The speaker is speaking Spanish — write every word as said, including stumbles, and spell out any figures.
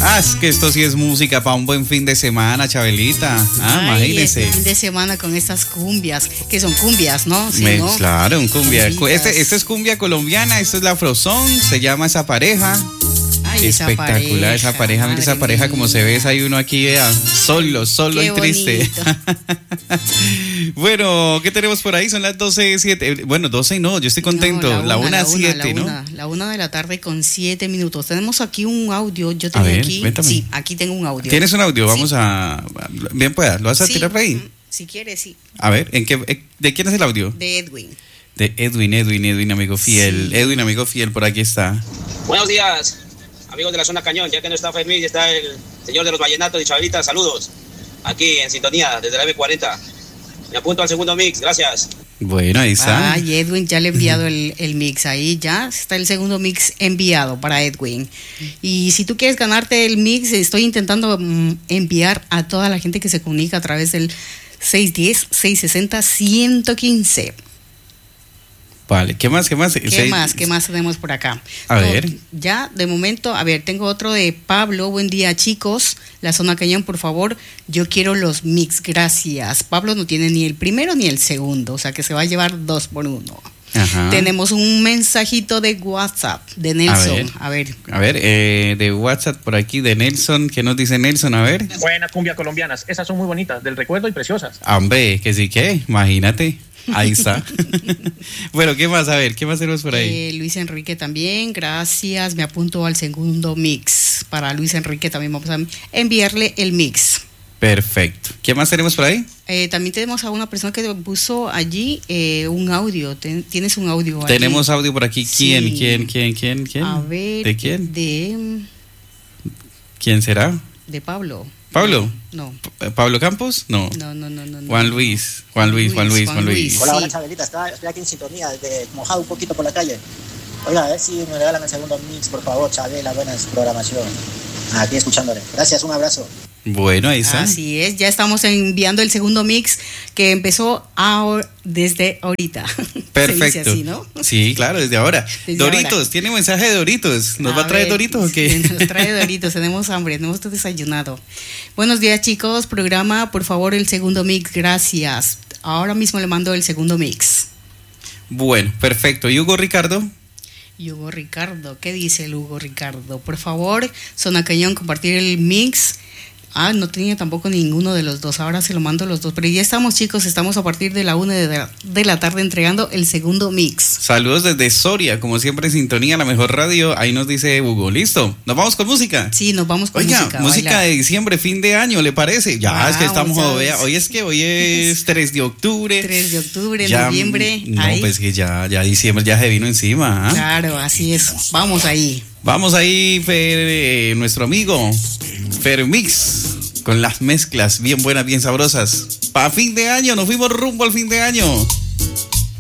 Ah, es que esto sí es música para un buen fin de semana, Chabelita. Ah, Ay, imagínese. este fin de semana con estas cumbias, que son cumbias, ¿no? Sí, Me- ¿no? Claro, un cumbia. Cumbitas. Este, este es cumbia colombiana, esto es la Frozón, se llama Esa Pareja. Ay, esa Espectacular esa pareja, mira madre esa pareja como se ve, mía. ahí uno aquí, vea, solo, solo Qué y triste. Bueno, ¿qué tenemos por ahí? Son las doce, siete, bueno, doce no, yo estoy contento, No, la una, la siete, la ¿no? una, la una de la tarde con siete minutos. Tenemos aquí un audio, yo A tengo ver, aquí, cuéntame. sí, aquí tengo un audio. ¿Tienes un audio? Sí. Vamos a, bien pueda, ¿lo vas a Sí, tirar por ahí? mm, Si quieres, sí, A ver, ¿en qué, ¿de quién es el audio? de Edwin. De Edwin, Edwin, Edwin, amigo fiel, Sí. Edwin, amigo fiel, por aquí está. Buenos días, amigos de la zona Cañón. Ya que no está Fermín, está el señor de los vallenatos y Chabelita. Saludos. Aquí en sintonía desde la M cuarenta. Me apunto al segundo mix. Gracias. Bueno, ahí está. Ay, Edwin, ya le he enviado el, el mix ahí, ya está el segundo mix enviado para Edwin. Y si tú quieres ganarte el mix, estoy intentando mm, enviar a toda la gente que se comunica a través del seis uno cero, seis seis cero, uno uno cinco. Vale, ¿qué más? ¿Qué más? ¿Qué Se- más? ¿Qué más tenemos por acá? A No, ver. Ya, de momento, a ver, tengo otro de Pablo. Buen día, chicos. La zona Cañón, por favor. Yo quiero los mix, gracias. Pablo no tiene ni el primero ni el segundo, o sea que se va a llevar dos por uno. Ajá. Tenemos un mensajito de WhatsApp de Nelson. A ver. A ver, eh, de WhatsApp por aquí de Nelson, ¿qué nos dice Nelson? A ver. Buenas cumbias colombianas, esas son muy bonitas, del recuerdo y preciosas. Hombre, que sí que, imagínate. Ahí está. Bueno, ¿qué más? A ver, ¿qué más tenemos por ahí? Eh, Luis Enrique también, gracias. Me apunto al segundo mix. Para Luis Enrique también vamos a enviarle el mix. Perfecto. ¿Qué más tenemos por ahí? Eh, también tenemos a una persona que puso allí eh, un audio. Ten- tienes un audio allí. Tenemos audio por aquí. ¿Quién? Sí. ¿Quién? ¿Quién? ¿Quién? ¿Quién? A ver. ¿De quién? De, ¿Quién será? de Pablo. ¿Pablo? No. ¿P- ¿Pablo Campos? No. No, no, no, no. no. Juan Luis. Juan Luis, Juan Luis, Juan Luis. Sí. Hola, hola Chabelita, está- estoy aquí en sintonía, de, mojado un poquito por la calle. Oiga, a ver si me regalan el segundo mix, por favor, Chabela, buena programación. Aquí escuchándole. Gracias, un abrazo. Bueno, ahí está. Así es, ya estamos enviando el segundo mix que empezó ahora, desde ahorita. Perfecto. Se dice así, ¿no? Sí, claro, desde ahora. Desde Doritos, ahora. tiene mensaje de Doritos. ¿Nos va a traer ver, Doritos o qué? Nos trae Doritos, tenemos hambre, tenemos todo desayunado. Buenos días, chicos. Programa, por favor, el segundo mix, gracias. Ahora mismo le mando el segundo mix. Bueno, perfecto. ¿Y Hugo Ricardo? Y Hugo Ricardo, ¿qué dice el Hugo Ricardo? Por favor, Zona Cañón, compartir el mix. Ah, no tenía tampoco ninguno de los dos, ahora se lo mando los dos. Pero ya estamos, chicos, estamos a partir de la una de la, de la tarde entregando el segundo mix. Saludos desde Soria, como siempre, sintonía, la mejor radio. Ahí nos dice Hugo. ¿Listo? ¿Nos vamos con música? Sí, nos vamos con Oiga, música. música, bailar. de diciembre, fin de año, ¿le parece? Ya, Vamos, es que estamos, ya vea, ves. hoy es que hoy es tres de octubre. tres de octubre, Ya, noviembre. No, ahí. pues que ya, ya diciembre ya se vino encima. ¿ah? Claro, así es. Vamos ahí. Vamos ahí, Fer, eh, nuestro amigo Fermix, con las mezclas bien buenas, bien sabrosas. Para fin de año, nos fuimos rumbo al fin de año.